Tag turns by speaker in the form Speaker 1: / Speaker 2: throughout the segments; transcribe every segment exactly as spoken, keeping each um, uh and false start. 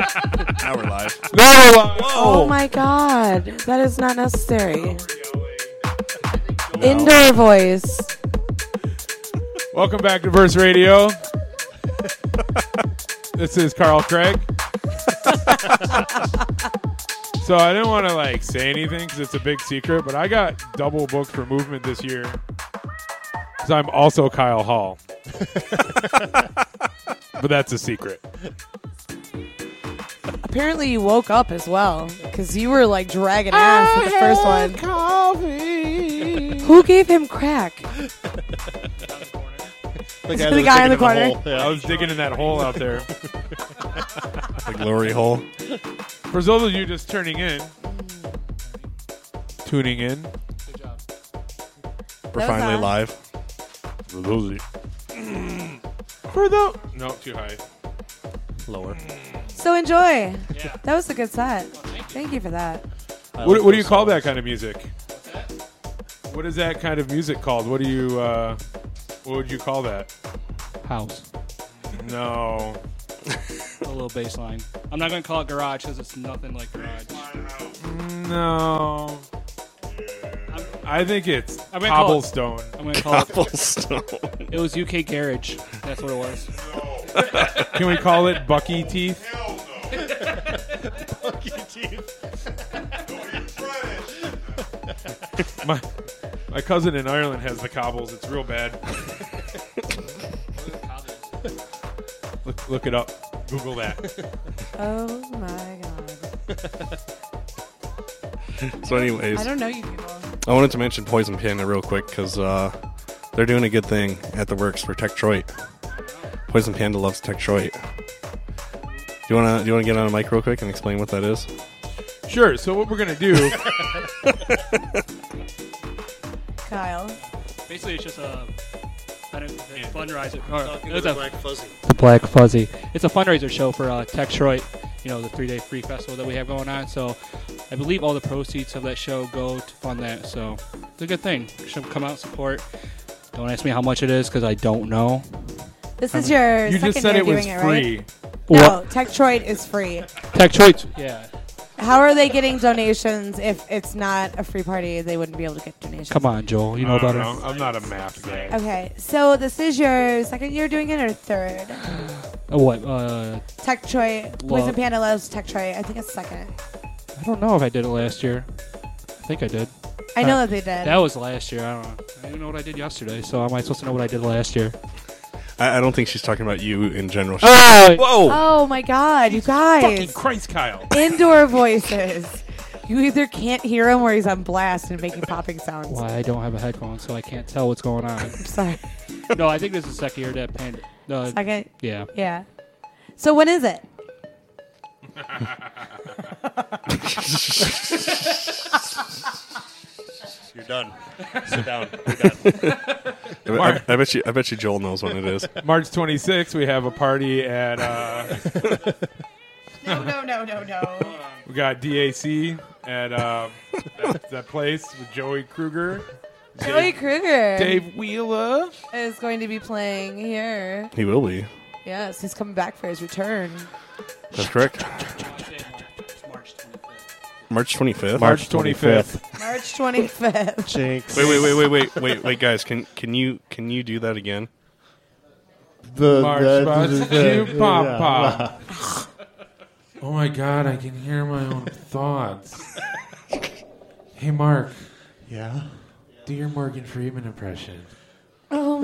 Speaker 1: Now we're live.
Speaker 2: Now we're live.
Speaker 3: Oh my god, that is not necessary.
Speaker 1: No.
Speaker 3: Indoor voice.
Speaker 2: Welcome back to Verse Radio. This is Carl Craig. So I didn't want to like say anything because it's a big secret, but I got double booked for Movement this year because I'm also Kyle Hall. But that's a secret.
Speaker 3: Apparently you woke up as well because you were like dragging ass with the first one.
Speaker 2: Coffee.
Speaker 3: Who gave him crack?
Speaker 1: The
Speaker 3: Is it
Speaker 1: guy,
Speaker 3: the
Speaker 1: that
Speaker 3: guy in
Speaker 1: was
Speaker 3: the
Speaker 1: digging
Speaker 3: corner?
Speaker 1: hole. Yeah.
Speaker 2: I was digging in that hole out there.
Speaker 1: The glory hole.
Speaker 2: For those of you just turning in, tuning in,
Speaker 4: Good job.
Speaker 1: We're
Speaker 3: was
Speaker 1: finally
Speaker 3: on.
Speaker 1: live.
Speaker 2: for those of you, for the no too high.
Speaker 1: Lower.
Speaker 3: So enjoy.
Speaker 4: Yeah.
Speaker 3: That was a good set.
Speaker 4: Well, thank you.
Speaker 3: Thank you for that.
Speaker 1: I
Speaker 2: What,
Speaker 1: like
Speaker 2: what do you
Speaker 1: those
Speaker 2: call
Speaker 1: songs.
Speaker 2: that kind of music?
Speaker 4: What's that?
Speaker 2: What is that kind of music called? What do you? Uh, what would you call that?
Speaker 4: House.
Speaker 2: No.
Speaker 4: A little bass line. I'm not going to call it garage because it's nothing like garage.
Speaker 2: No.
Speaker 4: I'm,
Speaker 2: I think it's
Speaker 4: I'm gonna call it-
Speaker 2: cobblestone.
Speaker 4: I'm going to call it.
Speaker 1: Cobblestone.
Speaker 4: It was U K Garage. That's what it was.
Speaker 2: Can we call it Bucky Teeth? My my cousin in Ireland has the cobbles. It's real bad. Look, look it up. Google that.
Speaker 3: Oh my god.
Speaker 1: So anyways,
Speaker 3: I don't know you people.
Speaker 1: I wanted to mention Poison Panda real quick because uh, they're doing a good thing at the works for Techtroit. Poison Panda loves Techtroit. Do you wanna do you wanna get on a mic real quick and explain what that is?
Speaker 2: Sure. So what we're gonna do?
Speaker 3: Kyle.
Speaker 4: Basically, it's just a, I don't, a fundraiser. Or, it's a,
Speaker 1: Fuzzy.
Speaker 4: the Black Fuzzy. It's a fundraiser show for uh, Techtroit, you know, the three-day free festival that we have going on. So I believe all the proceeds of that show go to fund that. So it's a good thing. You should come out and support. Don't ask me how much it is because I don't know.
Speaker 3: This is your
Speaker 2: You
Speaker 3: second
Speaker 2: just said
Speaker 3: year
Speaker 2: it was
Speaker 3: doing it,
Speaker 2: free.
Speaker 3: right? No, Techtroit is free.
Speaker 4: Techtroit, yeah.
Speaker 3: How are they getting donations if it's not a free party? They wouldn't be able to get donations.
Speaker 4: Come on, Joel. You know
Speaker 2: I don't
Speaker 4: better.
Speaker 2: know. I'm not a math guy.
Speaker 3: Okay, so this is your second year doing it or third?
Speaker 4: Uh, what? Uh,
Speaker 3: Techtroit.
Speaker 4: Well-
Speaker 3: Poison Panda loves Techtroit. I think it's second.
Speaker 4: I don't know if I did it last year. I think I did.
Speaker 3: I know
Speaker 4: Uh,
Speaker 3: that they did.
Speaker 4: That was last year. I don't know. I don't even know what I did yesterday. So am I supposed to know what I did last year?
Speaker 1: I, I don't think she's talking about you in general.
Speaker 4: Oh,
Speaker 1: Whoa!
Speaker 3: Oh my god, you
Speaker 2: Fucking
Speaker 3: guys.
Speaker 2: Christ, Kyle.
Speaker 3: Indoor voices. You either can't hear him or he's on blast and making popping sounds.
Speaker 4: Why I don't have a headphone, so I can't tell what's going on.
Speaker 3: I'm sorry.
Speaker 4: No, I think this is the second year that Panda. Uh,
Speaker 3: Second?
Speaker 4: yeah.
Speaker 3: Yeah. So when is it?
Speaker 1: You're done. Sit down. You're done. I, I, I bet you. I bet you Joel knows when it is.
Speaker 2: March twenty-sixth, we have a party at. Uh,
Speaker 3: No, no, no, no, no.
Speaker 2: we got D A C at uh, that, that place with Joey Kruger.
Speaker 3: Joey Kruger
Speaker 2: Dave Wheeler.
Speaker 3: is going to be playing here.
Speaker 1: He will be.
Speaker 3: Yes, he's coming back for his return.
Speaker 1: That's correct.
Speaker 4: March twenty-fifth.
Speaker 1: March twenty-fifth.
Speaker 2: March twenty-fifth.
Speaker 3: March twenty-fifth.
Speaker 5: Jinx.
Speaker 1: Wait, wait, wait, wait, wait, wait, wait, guys. Can can you can you do that again?
Speaker 5: The,
Speaker 2: March
Speaker 5: the-
Speaker 2: March
Speaker 5: the-
Speaker 2: you
Speaker 5: the-
Speaker 2: pop
Speaker 5: yeah.
Speaker 2: pop. Oh my God, I can hear my own thoughts. Hey, Mark,
Speaker 5: Yeah.
Speaker 2: do your Morgan Freeman impression.
Speaker 3: Oh.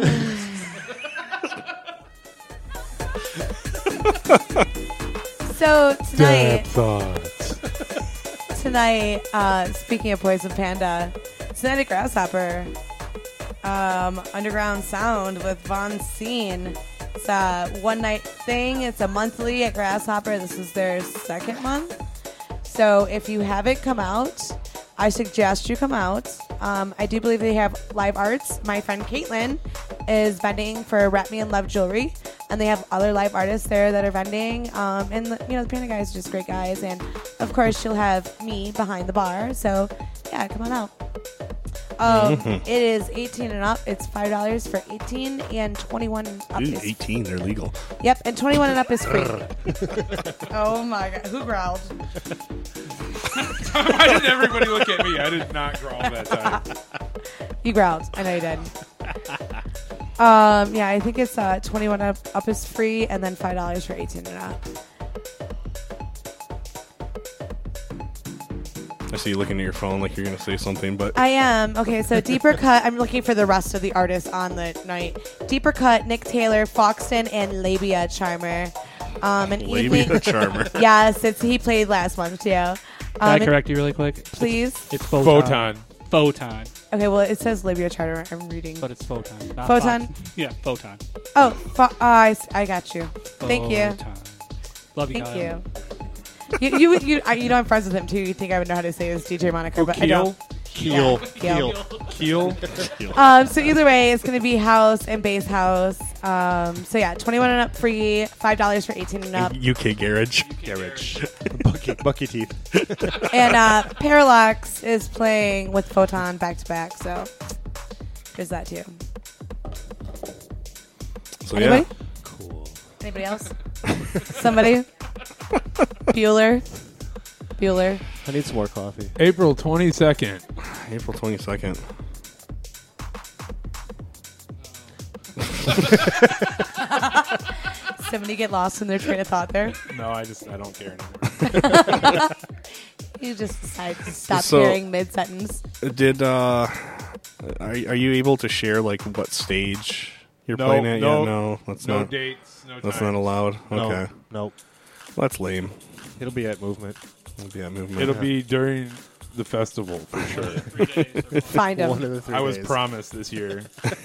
Speaker 3: So tonight,
Speaker 2: thoughts.
Speaker 3: tonight, uh, speaking of Poison Panda, tonight at Grasshopper, um, Underground Sound with Von Scene. It's a one night thing. It's a monthly at Grasshopper. This is their second month. So if you haven't come out, I suggest you come out. Um, I do believe they have live arts. My friend Caitlin is vending for Wrap Me in Love Jewelry, and they have other live artists there that are vending. Um, and the, you know, the Panda guys are just great guys, and of course she'll have me behind the bar. So yeah, come on out. Um,
Speaker 1: Mhm.
Speaker 3: It is eighteen and up. It's five dollars for eighteen, and twenty-one and up
Speaker 1: Ooh,
Speaker 3: is
Speaker 1: eighteen, they're legal.
Speaker 3: Yep, and twenty-one and up is free. Oh my god, who growled?
Speaker 2: Why did everybody look at me? I did not growl that time.
Speaker 3: You growled. I know you did. Um, yeah, I think it's uh, twenty-one up, up is free, and then five dollars for eighteen and up.
Speaker 1: I see you looking at your phone like you're going to say something, but
Speaker 3: I am. Okay, so Deeper Cut, I'm looking for the rest of the artists on the night. Deeper Cut, Nick Taylor, Foxton, and Labia Charmer. Um, an
Speaker 1: Labia
Speaker 3: evening.
Speaker 1: Charmer.
Speaker 3: Yes, it's he played last month too. Um,
Speaker 4: Can I
Speaker 3: and-
Speaker 4: correct you really quick?
Speaker 3: Please.
Speaker 4: It's photon.
Speaker 2: Photon.
Speaker 4: Photon.
Speaker 3: Okay, well it says Labia Charmer. I'm reading.
Speaker 4: But it's photon. Not
Speaker 3: Photon?
Speaker 4: Fox. Yeah, photon.
Speaker 3: Oh, fo- uh, I, s- I got you. Thank you.
Speaker 4: Photon. Love you,
Speaker 3: Thank
Speaker 4: Kyle.
Speaker 3: you. you, you, you, I- you know I'm friends with him too. You think I would know how to say his D J moniker,
Speaker 2: Oh,
Speaker 3: but I don't.
Speaker 2: Keel.
Speaker 5: Keel.
Speaker 3: Keel.
Speaker 2: Keel.
Speaker 3: Um, so either way, it's going to be house and bass house. Um, so yeah, twenty-one and up free, five dollars for eighteen and up.
Speaker 1: U K Garage.
Speaker 5: Garage. Bucky, Bucky teeth.
Speaker 3: And uh, Parallax is playing with Photon back to back. So there's that too.
Speaker 1: So
Speaker 3: Anybody?
Speaker 1: yeah,
Speaker 5: Cool.
Speaker 3: Anybody else? Somebody? Bueller? Bueller?
Speaker 5: I need some more coffee.
Speaker 2: April twenty-second.
Speaker 1: April twenty-second.
Speaker 3: Somebody get lost in their train of thought there.
Speaker 2: No, I just I don't care anymore.
Speaker 3: You just decide to stop
Speaker 1: So-
Speaker 3: hearing mid sentence.
Speaker 1: Did uh, are are you able to share like what stage you're
Speaker 2: No,
Speaker 1: playing at?
Speaker 2: no,
Speaker 1: yet? No, that's
Speaker 2: no
Speaker 1: not.
Speaker 2: dates, no
Speaker 1: That's
Speaker 2: time.
Speaker 1: not allowed.
Speaker 5: No,
Speaker 1: Okay,
Speaker 5: Nope.
Speaker 1: well, that's lame.
Speaker 5: It'll be at Movement.
Speaker 1: It'll be that movement.
Speaker 2: It'll be during the festival for sure.
Speaker 3: Find
Speaker 5: One
Speaker 3: him.
Speaker 5: of the three
Speaker 2: I was
Speaker 5: days.
Speaker 2: promised this year.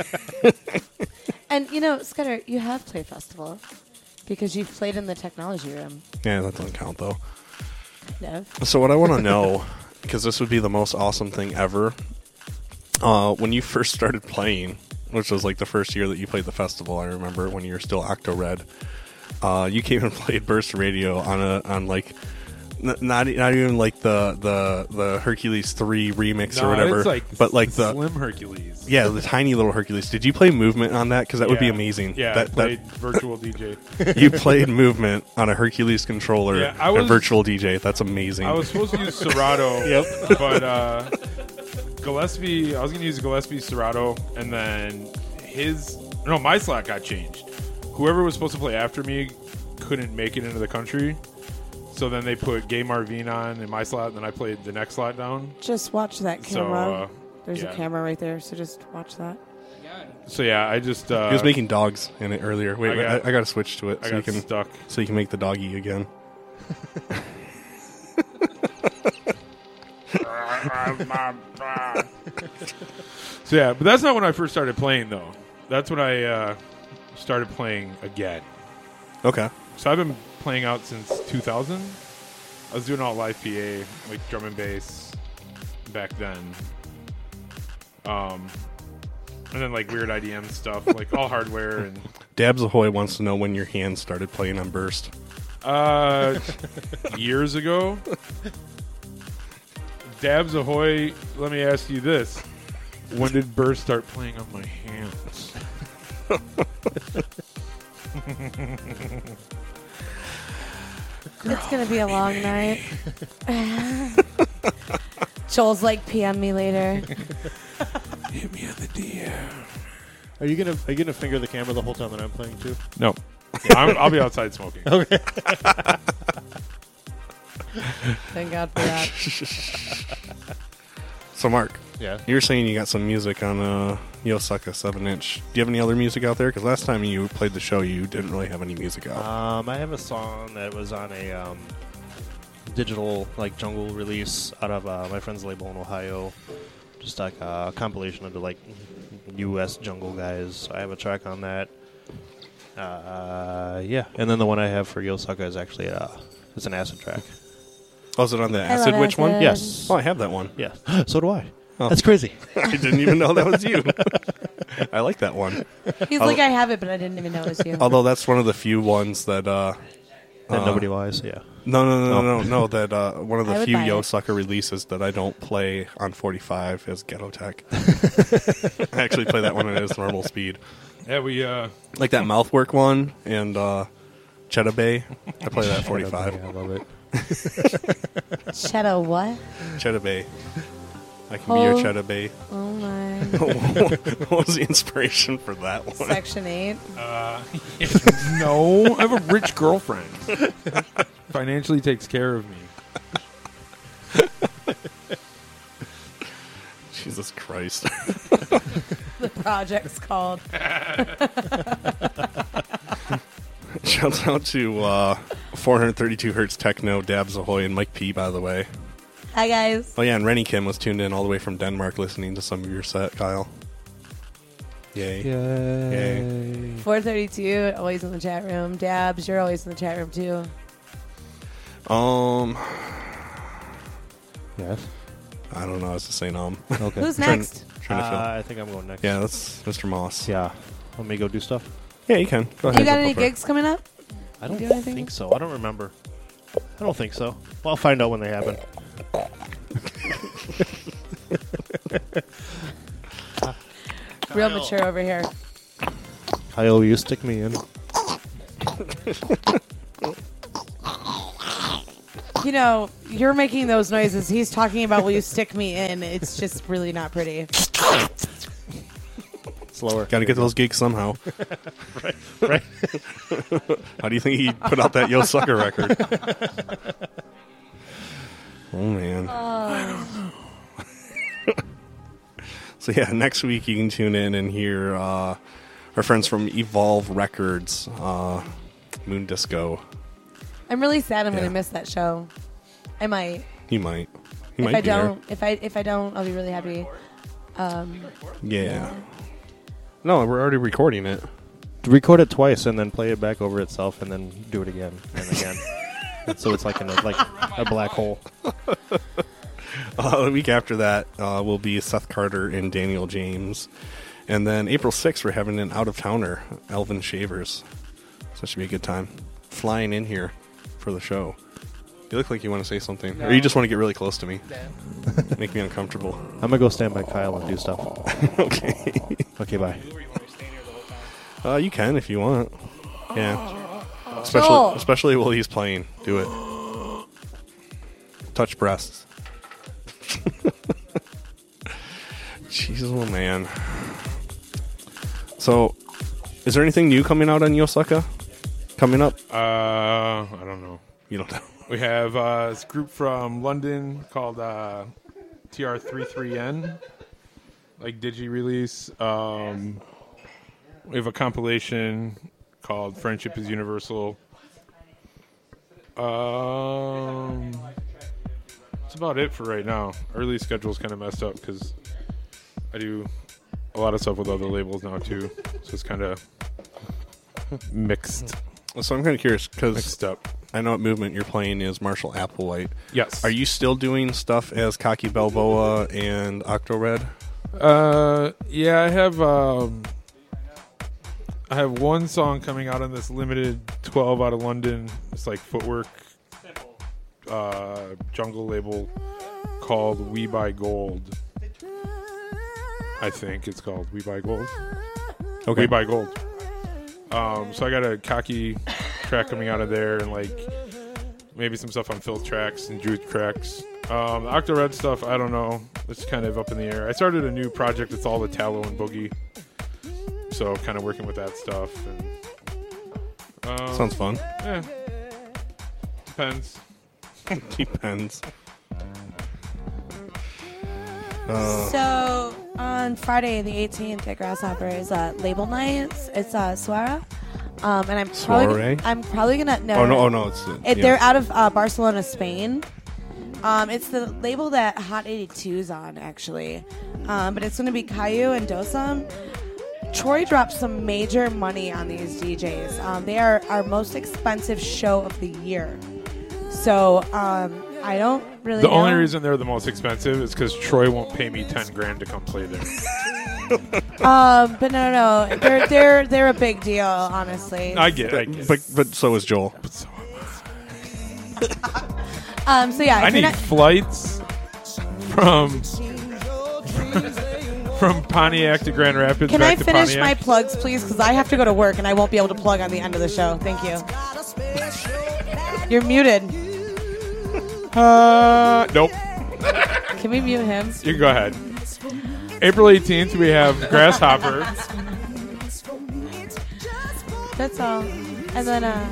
Speaker 3: And you know, Scudder, you have played festival because you've played in the technology room.
Speaker 1: Yeah, that doesn't count though.
Speaker 3: Kind of.
Speaker 1: So what I want to know, because this would be the most awesome thing ever, uh, when you first started playing, which was like the first year that you played the festival, I remember when you were still Octo Red, uh, you came and played Burst Radio on a on like n- not e- not even like the the the Hercules three remix
Speaker 2: No,
Speaker 1: or whatever,
Speaker 2: it's like
Speaker 1: but like the
Speaker 2: Slim Hercules.
Speaker 1: yeah the tiny little Hercules. Did you play Movement on that? Because that would be
Speaker 2: Yeah.
Speaker 1: amazing.
Speaker 2: Yeah,
Speaker 1: that,
Speaker 2: I played virtual D J.
Speaker 1: that you played Movement on a Hercules controller,
Speaker 2: Yeah, I
Speaker 1: a
Speaker 2: was-
Speaker 1: virtual D J. That's amazing.
Speaker 2: I was supposed to use Serato,
Speaker 5: Yep.
Speaker 2: but uh, Gillespie, I was going to use Gillespie Serato, and then his, no, my slot got changed. Whoever was supposed to play after me couldn't make it into the country, so then they put Gay Marvin on in my slot, and then I played the next slot down.
Speaker 3: Just watch that
Speaker 2: So,
Speaker 3: camera.
Speaker 2: uh,
Speaker 3: There's
Speaker 2: yeah.
Speaker 3: a camera right there, so just watch that.
Speaker 2: So yeah, I just uh,
Speaker 1: He was making dogs in it earlier. Wait,
Speaker 2: I
Speaker 1: wait,
Speaker 2: got-
Speaker 1: I, I got to switch to it
Speaker 2: I
Speaker 1: so you
Speaker 2: got
Speaker 1: can
Speaker 2: stuck.
Speaker 1: so you can make the doggy again.
Speaker 2: So yeah, but that's not when I first started playing though. That's when I uh, started playing again.
Speaker 1: Okay.
Speaker 2: So I've been playing out since two thousand. I was doing all live P A, like drum and bass, back then. Um, and then like weird I D M stuff, like all hardware and
Speaker 1: Dabs Ahoy wants to know when your hands started playing on Burst.
Speaker 2: uh, years ago. Dabs Ahoy, let me ask you this: when did Burst start playing on my hands?
Speaker 3: It's gonna be a long night. Joel's like, P M me later.
Speaker 2: Hit me on the D M.
Speaker 5: Are you gonna Are you gonna finger the camera the whole time that I'm playing too?
Speaker 2: No, I'm, I'll be outside smoking.
Speaker 5: Okay.
Speaker 3: Thank God for that.
Speaker 1: So Mark,
Speaker 5: Yeah.
Speaker 1: you were saying you got some music on uh, Yosaka seven inch. Do you have any other music out there? Because last time you played the show, you didn't really have any music out.
Speaker 5: Um, I have a song that was on a um, digital like jungle release out of uh, my friend's label in Ohio. Just like a compilation of the like U S jungle guys. So I have a track on that. Uh, yeah, and then the one I have for Yosaka is actually uh, it's an acid track.
Speaker 1: Oh, is it on the
Speaker 3: I love
Speaker 1: Acid Witch one?
Speaker 3: acid.
Speaker 5: Yes.
Speaker 1: Oh, I have that one.
Speaker 5: Yeah. So do I.
Speaker 1: Oh.
Speaker 5: That's crazy.
Speaker 1: I didn't even know that was you. I like that one.
Speaker 3: He's
Speaker 1: I'll-
Speaker 3: like, I have it, but I didn't even know it was you.
Speaker 1: Although that's one of the few ones that uh,
Speaker 5: And
Speaker 1: Uh,
Speaker 5: nobody lies. Yeah.
Speaker 1: No, no, no,
Speaker 5: Oh.
Speaker 1: no, no, no. That uh, one of
Speaker 3: I
Speaker 1: the
Speaker 3: would
Speaker 1: few
Speaker 3: buy
Speaker 1: Yo
Speaker 3: it.
Speaker 1: Sucker releases that I don't play on forty-five is Ghetto Tech. I actually play that one at its normal speed,
Speaker 2: Yeah, we uh,
Speaker 1: like that Mouthwork one and uh, Cheddar Bay. I play that at forty-five.
Speaker 5: I love it.
Speaker 3: Cheddar what?
Speaker 1: Cheddar Bay. I can be your
Speaker 3: Oh.
Speaker 1: Cheddar Bay.
Speaker 3: Oh my.
Speaker 1: What was the inspiration for that one?
Speaker 3: Section eight.
Speaker 2: uh, no, I have a rich girlfriend. Financially takes care of me.
Speaker 1: Jesus Christ.
Speaker 3: The project's called.
Speaker 1: Shouts out to uh, four thirty-two hertz Techno, Dabs Ahoy, and Mike P, by the way.
Speaker 3: Hi guys.
Speaker 1: Oh, yeah, and Rennie Kim was tuned in all the way from Denmark listening to some of your set, Kyle. Yay.
Speaker 5: Yay.
Speaker 3: four thirty-two, always in the chat room. Dabs, you're always in the chat room too.
Speaker 1: Um,
Speaker 5: Yes.
Speaker 1: I don't know. I was just saying, um.
Speaker 5: Okay.
Speaker 3: Who's
Speaker 1: Trying-
Speaker 3: next?
Speaker 1: Trying to
Speaker 5: Uh,
Speaker 1: feel.
Speaker 5: I think I'm going next.
Speaker 1: Yeah, that's Mister Moss.
Speaker 5: Yeah. Let me go do stuff.
Speaker 1: Yeah, you can. Go ahead.
Speaker 3: You got
Speaker 1: Go
Speaker 3: any
Speaker 1: for it.
Speaker 3: gigs coming up?
Speaker 5: I don't
Speaker 3: do anything?
Speaker 5: think so. I don't remember. I don't think so. Well, I'll find out when they happen.
Speaker 3: Real mature over here.
Speaker 5: Kyle, will you stick me in?
Speaker 3: You know, you're making those noises. He's talking about will you stick me in. It's just really not pretty.
Speaker 5: Slower.
Speaker 1: Got to get those gigs somehow.
Speaker 5: right.
Speaker 1: How do you think he put out that Yo Sucker record? Oh, man. So, yeah, next week you can tune in and hear uh, our friends from Evolve Records, uh, Moon Disco.
Speaker 3: I'm really sad I'm
Speaker 1: Yeah.
Speaker 3: going to miss that show. I might.
Speaker 1: He might. He
Speaker 3: If
Speaker 1: might
Speaker 3: I
Speaker 1: be there.
Speaker 3: don't, if I if I don't, I'll be really happy. Um,
Speaker 1: Yeah. No, we're already recording it.
Speaker 5: Record it twice and then play it back over itself and then do it again and again. So it's like in a, like a black hole.
Speaker 1: Uh, the week after that uh, will be Seth Carter and Daniel James. And then April sixth, we're having an out-of-towner, Elvin Shavers. So that should be a good time. Flying in here for the show. You look like you want to say something. Or you just want to get really close to me. Make me uncomfortable.
Speaker 5: I'm going to go stand by Kyle and do stuff.
Speaker 1: Okay.
Speaker 5: Okay, bye.
Speaker 1: Uh, you can if you want. Yeah. Especially,
Speaker 3: Joel.
Speaker 1: especially while he's playing. Do it. Touch breasts. Jeez, oh man. So, is there anything new coming out on Yosaka? Coming up?
Speaker 2: Uh, I don't know.
Speaker 1: You don't know.
Speaker 2: We have uh, this group from London called uh, T R thirty-three N, like digi release. Um, we have a compilation called Friendship is Universal. Um, that's about it for right now. Our release schedule's kind of messed up because I do a lot of stuff with other labels now too, so it's kind of mixed,
Speaker 1: So I'm kind of curious because
Speaker 2: mixed up.
Speaker 1: I know what movement you're playing is Marshall Applewhite.
Speaker 2: Yes.
Speaker 1: Are you still doing stuff as Cocky Balboa and Octored?
Speaker 2: Uh, yeah, I have um, I have one song coming out on this limited twelve out of London. It's like footwork, uh, jungle label called We Buy Gold. I think it's called We Buy Gold.
Speaker 1: Okay.
Speaker 2: We Buy Gold. Um, so I got a Cocky track coming out of there, and like maybe some stuff on Filth Tracks and Jude Cracks. Um, the Octo Red stuff, I don't know. It's kind of up in the air. I started a new project. It's all the Tallow and Boogie. So kind of working with that stuff. And, um,
Speaker 1: Sounds fun.
Speaker 2: Yeah. Depends.
Speaker 1: Depends. Uh,
Speaker 3: so on Friday the eighteenth at Grasshopper is uh, Label Nights. It's uh, Suara. Um, and I'm probably
Speaker 1: Soiree?
Speaker 3: I'm probably gonna no.
Speaker 1: oh no! Oh no! It's uh,
Speaker 3: It,
Speaker 1: yeah.
Speaker 3: They're out of uh, Barcelona, Spain. Um, it's the label that Hot eighty-two's on, actually. Um, but it's going to be Caillou and Dosum. Troy dropped some major money on these D Js. Um, they are our most expensive show of the year. So um, I don't really
Speaker 2: The
Speaker 3: know.
Speaker 2: only reason they're the most expensive is because Troy won't pay me ten grand to come play there.
Speaker 3: Um, but no, no, no. They're, they're, they're a big deal, honestly.
Speaker 2: I get it. I get it.
Speaker 1: But but so is Joel.
Speaker 2: But so am I.
Speaker 3: Um, so yeah, if
Speaker 2: I
Speaker 3: you're
Speaker 2: need
Speaker 3: not-
Speaker 2: flights from from Pontiac to Grand Rapids.
Speaker 3: Can I
Speaker 2: back to
Speaker 3: finish my
Speaker 2: Pontiac.
Speaker 3: plugs, please? Because I have to go to work and I won't be able to plug on the end of the show. Thank you. You're muted.
Speaker 2: Uh, nope.
Speaker 3: Can we mute him?
Speaker 2: You can go ahead. April eighteenth, we have Grasshopper.
Speaker 3: That's all. And then, uh...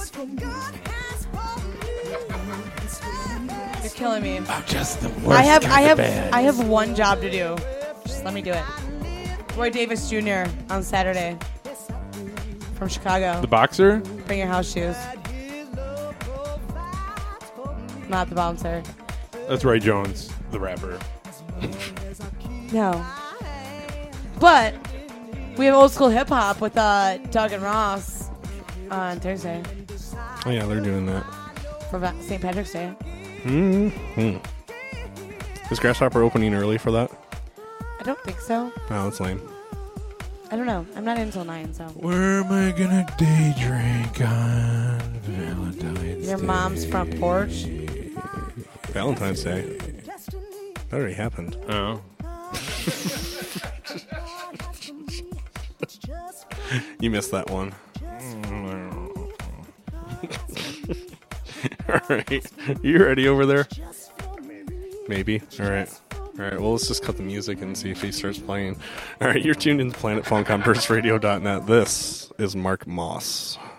Speaker 3: You're killing me.
Speaker 2: I'm just the worst
Speaker 3: I have,
Speaker 2: kind
Speaker 3: I
Speaker 2: of
Speaker 3: have,
Speaker 2: bad.
Speaker 3: I have one job to do. Just let me do it. Roy Davis Junior on Saturday from Chicago.
Speaker 2: The boxer?
Speaker 3: Bring your house shoes. Not the bouncer.
Speaker 2: That's Ray Jones, the rapper.
Speaker 3: No. But we have old school hip hop with uh, Doug and Ross on Thursday
Speaker 1: Oh yeah, they're doing that.
Speaker 3: for Va- Saint Patrick's Day.
Speaker 1: Mm-hmm. Is Grasshopper opening early for that?
Speaker 3: I don't think so.
Speaker 1: Oh, that's lame.
Speaker 3: I don't know. I'm not in until nine, so.
Speaker 2: Where am I gonna day drink on Valentine's
Speaker 3: Your mom's front porch.
Speaker 1: Valentine's Day. That already happened.
Speaker 2: Oh.
Speaker 1: You missed that one. All right. You ready over there? Maybe. All right. All right. Well, let's just cut the music and see if he starts playing. All right. You're tuned into Planet Funk on burst radio dot net. This is Mark Moss.